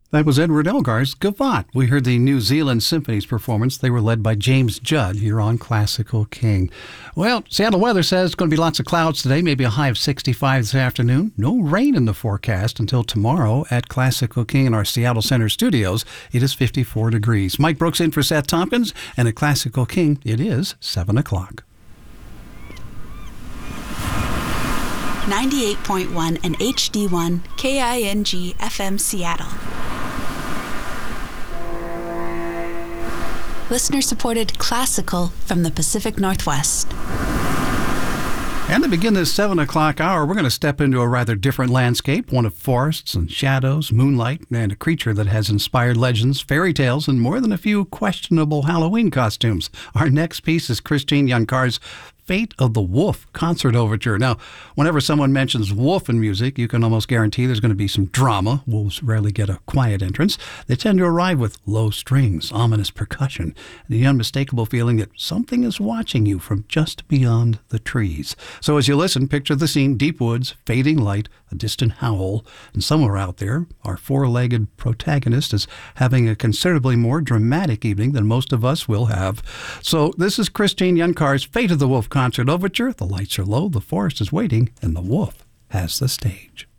That was Edward Elgar's Gavotte. We heard the New Zealand Symphony's performance. They were led by James Judd here on Classical King. Well, Seattle weather says it's going to be lots of clouds today, maybe a high of 65 this afternoon. No rain in the forecast until tomorrow at Classical King in our Seattle Center studios. It is 54 degrees. Mike Brooks in for Seth Tompkins, and at Classical King, it is 7 o'clock. 98.1 and HD1 KING FM Seattle. Listener-supported classical from the Pacific Northwest. And to begin this 7 o'clock hour, we're going to step into a rather different landscape, one of forests and shadows, moonlight, and a creature that has inspired legends, fairy tales, and more than a few questionable Halloween costumes. Our next piece is Christine Yancar's Fate of the Wolf Concert Overture. Now, whenever someone mentions wolf in music, you can almost guarantee there's going to be some drama. Wolves rarely get a quiet entrance. They tend to arrive with low strings, ominous percussion, and the unmistakable feeling that something is watching you from just beyond the trees. So as you listen, picture the scene: deep woods, fading light, a distant howl, and somewhere out there, our four-legged protagonist is having a considerably more dramatic evening than most of us will have. So this is Christine Yancar's Fate of the Wolf Concert Overture. The lights are low, the forest is waiting, and the wolf has the stage.